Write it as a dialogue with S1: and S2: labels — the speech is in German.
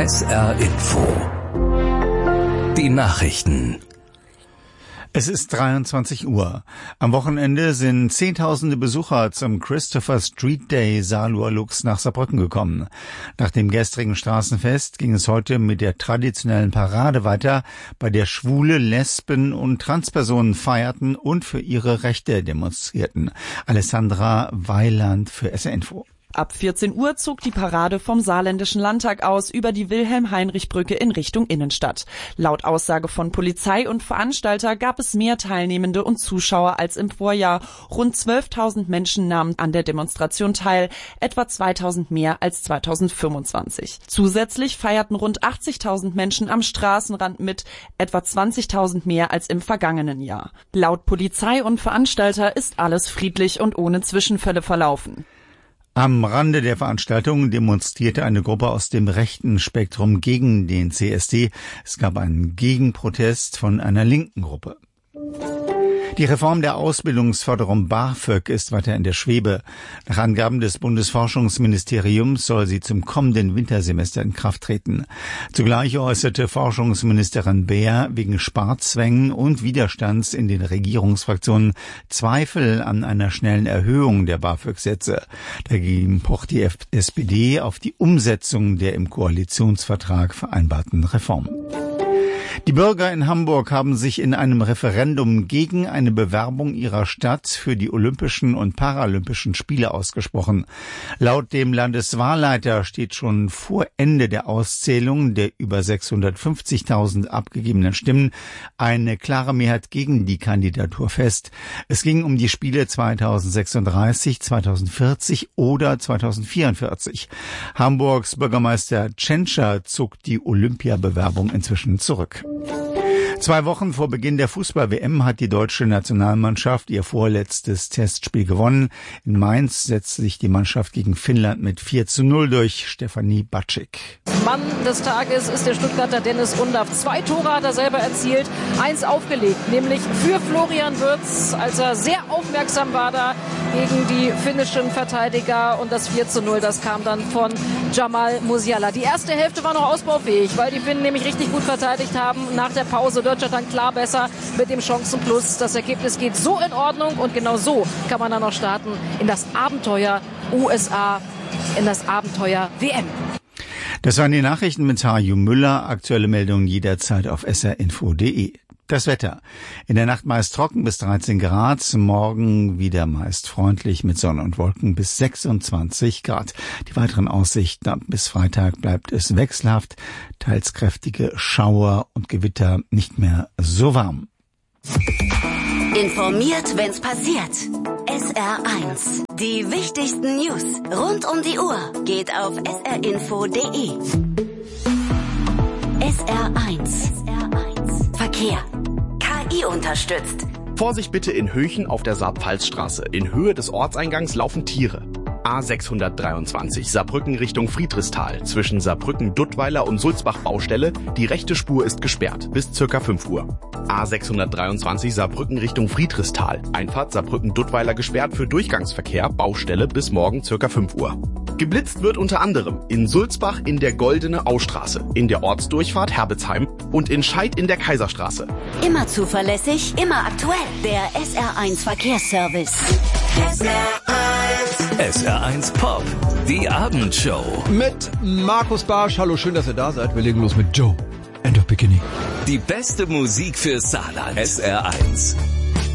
S1: SR Info. Die Nachrichten.
S2: Es ist 23 Uhr. Am Wochenende sind Zehntausende Besucher zum Christopher Street Day Salur Lux nach Saarbrücken gekommen. Nach dem gestrigen Straßenfest ging es heute mit der traditionellen Parade weiter, bei der Schwule, Lesben und Transpersonen feierten und für ihre Rechte demonstrierten. Alessandra Weiland für SR Info.
S3: Ab 14 Uhr zog die Parade vom Saarländischen Landtag aus über die Wilhelm-Heinrich-Brücke in Richtung Innenstadt. Laut Aussage von Polizei und Veranstalter gab es mehr Teilnehmende und Zuschauer als im Vorjahr. Rund 12.000 Menschen nahmen an der Demonstration teil, etwa 2.000 mehr als 2025. Zusätzlich feierten rund 80.000 Menschen am Straßenrand mit, etwa 20.000 mehr als im vergangenen Jahr. Laut Polizei und Veranstalter ist alles friedlich und ohne Zwischenfälle verlaufen.
S2: Am Rande der Veranstaltung demonstrierte eine Gruppe aus dem rechten Spektrum gegen den CSD. Es gab einen Gegenprotest von einer linken Gruppe. Die Reform der Ausbildungsförderung BAföG ist weiter in der Schwebe. Nach Angaben des Bundesforschungsministeriums soll sie zum kommenden Wintersemester in Kraft treten. Zugleich äußerte Forschungsministerin Beer wegen Sparzwängen und Widerstands in den Regierungsfraktionen Zweifel an einer schnellen Erhöhung der BAföG-Sätze. Dagegen pocht die SPD auf die Umsetzung der im Koalitionsvertrag vereinbarten Reformen. Die Bürger in Hamburg haben sich in einem Referendum gegen eine Bewerbung ihrer Stadt für die Olympischen und Paralympischen Spiele ausgesprochen. Laut dem Landeswahlleiter steht schon vor Ende der Auszählung der über 650.000 abgegebenen Stimmen eine klare Mehrheit gegen die Kandidatur fest. Es ging um die Spiele 2036, 2040 oder 2044. Hamburgs Bürgermeister Tschentscher zog die Olympiabewerbung inzwischen zurück. 2 Wochen vor Beginn der Fußball-WM hat die deutsche Nationalmannschaft ihr vorletztes Testspiel gewonnen. In Mainz setzte sich die Mannschaft gegen Finnland mit 4:0 durch. Stefanie Batschik.
S4: Mann des Tages ist der Stuttgarter Dennis Undaff. 2 Tore hat er selber erzielt, 1 aufgelegt, nämlich für Florian Wirtz, als er sehr aufmerksam war da gegen die finnischen Verteidiger. Und das 4:0, das kam dann von Jamal Musiala. Die erste Hälfte war noch ausbaufähig, weil die Finnen nämlich richtig gut verteidigt haben. Nach der Pause Deutschland dann klar besser mit dem Chancenplus. Das Ergebnis geht so in Ordnung und genau so kann man dann noch starten in das Abenteuer USA, in das Abenteuer WM.
S2: Das waren die Nachrichten mit Harju Müller. Aktuelle Meldungen jederzeit auf srinfo.de. Das Wetter. In der Nacht meist trocken bis 13 Grad, morgen wieder meist freundlich mit Sonne und Wolken bis 26 Grad. Die weiteren Aussichten ab bis Freitag bleibt es wechselhaft, teils kräftige Schauer und Gewitter, nicht mehr so warm.
S5: Informiert, wenn's passiert. SR1. Die wichtigsten News rund um die Uhr geht auf srinfo.de. SR1. Verkehr. KI unterstützt.
S6: Vorsicht bitte in Höchen auf der Saar-Pfalz-Straße. In Höhe des Ortseingangs laufen Tiere. A623 Saarbrücken Richtung Friedrichsthal. Zwischen Saarbrücken-Duttweiler und Sulzbach-Baustelle. Die rechte Spur ist gesperrt bis ca. 5 Uhr. A623 Saarbrücken Richtung Friedrichsthal. Einfahrt Saarbrücken-Duttweiler gesperrt für Durchgangsverkehr. Baustelle bis morgen ca. 5 Uhr. Geblitzt wird unter anderem in Sulzbach in der Goldene Austraße, in der Ortsdurchfahrt Herbetsheim und in Scheid in der Kaiserstraße.
S5: Immer zuverlässig, immer aktuell. Der SR1 Verkehrsservice.
S1: SR1 Pop, die Abendshow.
S7: Mit Markus Barsch. Hallo, schön, dass ihr da seid. Wir legen los mit Joe. End of Beginning.
S1: Die beste Musik für Saarland. SR1.